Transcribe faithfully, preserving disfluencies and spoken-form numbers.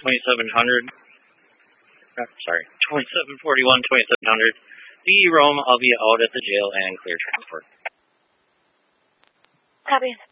twenty-seven hundred. Uh, sorry, twenty-seven forty-one, twenty-seven hundred. B Rome, I'll be out at the jail and clear transport. Copy.